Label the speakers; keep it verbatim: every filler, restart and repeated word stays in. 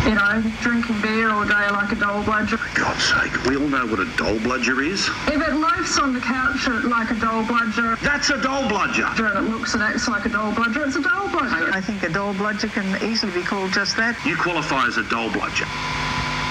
Speaker 1: You know, drinking beer all day like a dole bludger.
Speaker 2: For God's sake, we all know what a dole bludger is.
Speaker 1: If it loafs on the couch like a dole bludger,
Speaker 2: that's a dole bludger.
Speaker 1: And it looks and acts like a dole bludger, it's a dole bludger.
Speaker 3: I, I think a dole bludger can easily be called just that.
Speaker 2: You qualify as a dole bludger.